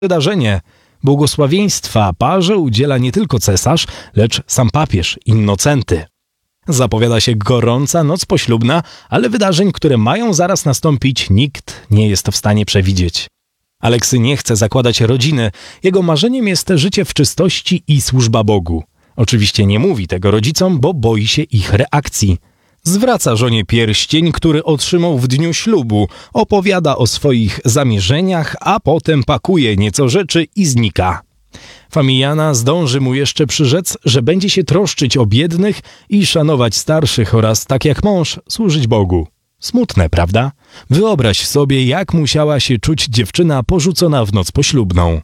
wydarzenie. Błogosławieństwa parze udziela nie tylko cesarz, lecz sam papież Innocenty. Zapowiada się gorąca noc poślubna, ale wydarzeń, które mają zaraz nastąpić, nikt nie jest w stanie przewidzieć. Aleksy nie chce zakładać rodziny. Jego marzeniem jest życie w czystości i służba Bogu. Oczywiście nie mówi tego rodzicom, bo boi się ich reakcji. Zwraca żonie pierścień, który otrzymał w dniu ślubu, opowiada o swoich zamierzeniach, a potem pakuje nieco rzeczy i znika. Famijana zdąży mu jeszcze przyrzec, że będzie się troszczyć o biednych i szanować starszych oraz, tak jak mąż, służyć Bogu. Smutne, prawda? Wyobraź sobie, jak musiała się czuć dziewczyna porzucona w noc poślubną.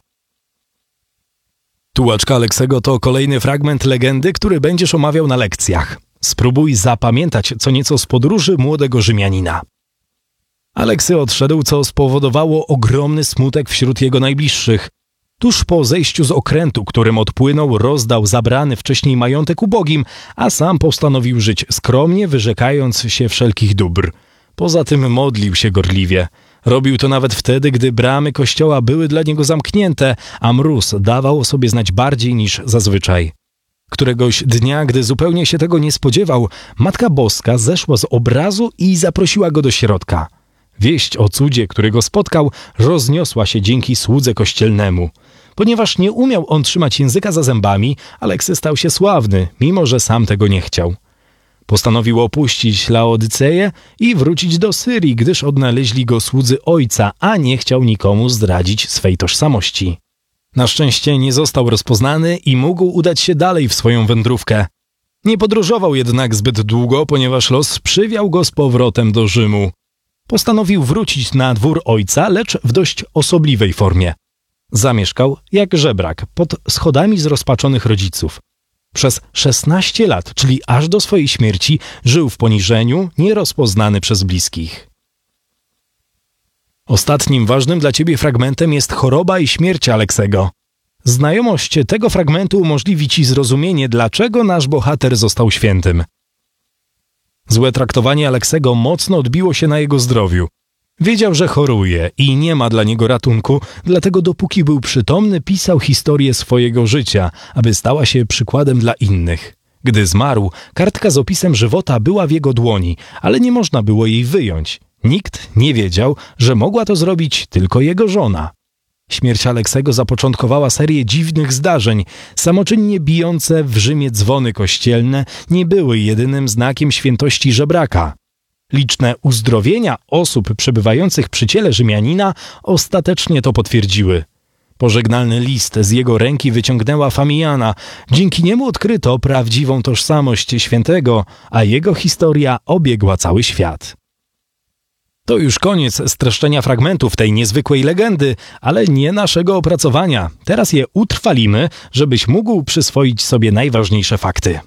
Tułaczka Aleksego to kolejny fragment legendy, który będziesz omawiał na lekcjach. Spróbuj zapamiętać co nieco z podróży młodego Rzymianina. Aleksy odszedł, co spowodowało ogromny smutek wśród jego najbliższych. Tuż po zejściu z okrętu, którym odpłynął, rozdał zabrany wcześniej majątek ubogim, a sam postanowił żyć skromnie, wyrzekając się wszelkich dóbr. Poza tym modlił się gorliwie. Robił to nawet wtedy, gdy bramy kościoła były dla niego zamknięte, a mróz dawał o sobie znać bardziej niż zazwyczaj. Któregoś dnia, gdy zupełnie się tego nie spodziewał, Matka Boska zeszła z obrazu i zaprosiła go do środka. Wieść o cudzie, który go spotkał, rozniosła się dzięki słudze kościelnemu. Ponieważ nie umiał on trzymać języka za zębami, Aleksy stał się sławny, mimo że sam tego nie chciał. Postanowił opuścić Laodyceję i wrócić do Syrii, gdyż odnaleźli go słudzy ojca, a nie chciał nikomu zdradzić swej tożsamości. Na szczęście nie został rozpoznany i mógł udać się dalej w swoją wędrówkę. Nie podróżował jednak zbyt długo, ponieważ los przywiał go z powrotem do Rzymu. Postanowił wrócić na dwór ojca, lecz w dość osobliwej formie. Zamieszkał jak żebrak pod schodami zrozpaczonych rodziców. Przez 16 lat, czyli aż do swojej śmierci, żył w poniżeniu, nierozpoznany przez bliskich. Ostatnim ważnym dla ciebie fragmentem jest choroba i śmierć Aleksego. Znajomość tego fragmentu umożliwi ci zrozumienie, dlaczego nasz bohater został świętym. Złe traktowanie Aleksego mocno odbiło się na jego zdrowiu. Wiedział, że choruje i nie ma dla niego ratunku, dlatego dopóki był przytomny, pisał historię swojego życia, aby stała się przykładem dla innych. Gdy zmarł, kartka z opisem żywota była w jego dłoni, ale nie można było jej wyjąć. Nikt nie wiedział, że mogła to zrobić tylko jego żona. Śmierć Aleksego zapoczątkowała serię dziwnych zdarzeń. Samoczynnie bijące w Rzymie dzwony kościelne nie były jedynym znakiem świętości żebraka. Liczne uzdrowienia osób przebywających przy ciele Rzymianina ostatecznie to potwierdziły. Pożegnalny list z jego ręki wyciągnęła Famijana. Dzięki niemu odkryto prawdziwą tożsamość świętego, a jego historia obiegła cały świat. To już koniec streszczenia fragmentów tej niezwykłej legendy, ale nie naszego opracowania. Teraz je utrwalimy, żebyś mógł przyswoić sobie najważniejsze fakty.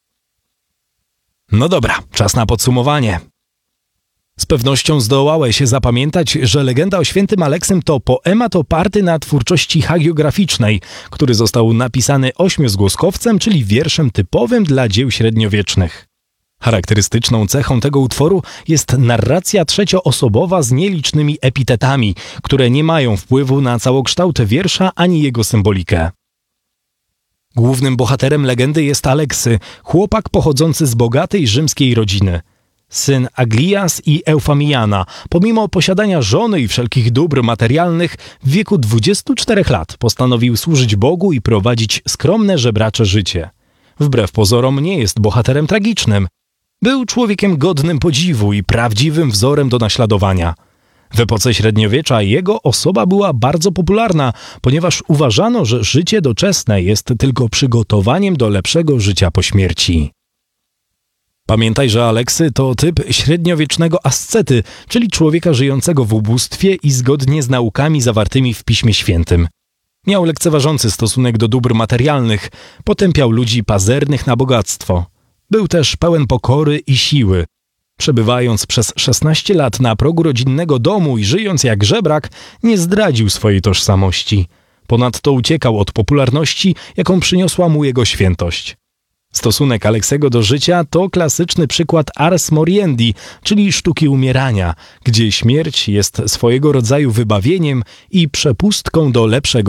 No dobra, czas na podsumowanie. Z pewnością zdołałeś zapamiętać, że legenda o świętym Aleksym to poemat oparty na twórczości hagiograficznej, który został napisany ośmiozgłoskowcem, czyli wierszem typowym dla dzieł średniowiecznych. Charakterystyczną cechą tego utworu jest narracja trzecioosobowa z nielicznymi epitetami, które nie mają wpływu na całokształt wiersza ani jego symbolikę. Głównym bohaterem legendy jest Aleksy, chłopak pochodzący z bogatej rzymskiej rodziny. Syn Aglias i Eufamijana, pomimo posiadania żony i wszelkich dóbr materialnych, w wieku 24 lat postanowił służyć Bogu i prowadzić skromne żebracze życie. Wbrew pozorom nie jest bohaterem tragicznym. Był człowiekiem godnym podziwu i prawdziwym wzorem do naśladowania. W epoce średniowiecza jego osoba była bardzo popularna, ponieważ uważano, że życie doczesne jest tylko przygotowaniem do lepszego życia po śmierci. Pamiętaj, że Aleksy to typ średniowiecznego ascety, czyli człowieka żyjącego w ubóstwie i zgodnie z naukami zawartymi w Piśmie Świętym. Miał lekceważący stosunek do dóbr materialnych, potępiał ludzi pazernych na bogactwo. Był też pełen pokory i siły. Przebywając przez 16 lat na progu rodzinnego domu i żyjąc jak żebrak, nie zdradził swojej tożsamości. Ponadto uciekał od popularności, jaką przyniosła mu jego świętość. Stosunek Aleksego do życia to klasyczny przykład ars moriendi, czyli sztuki umierania, gdzie śmierć jest swojego rodzaju wybawieniem i przepustką do lepszego